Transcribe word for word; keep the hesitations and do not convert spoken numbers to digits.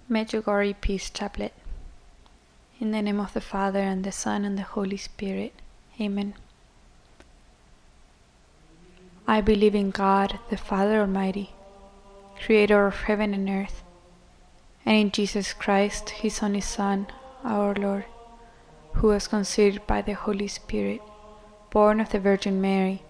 Medjugorje Peace Chaplet. In the name of the Father, and the Son, and the Holy Spirit. Amen. I believe in God, the Father Almighty, creator of heaven and earth, and in Jesus Christ, his only Son, our Lord, who was conceived by the Holy Spirit, born of the Virgin Mary,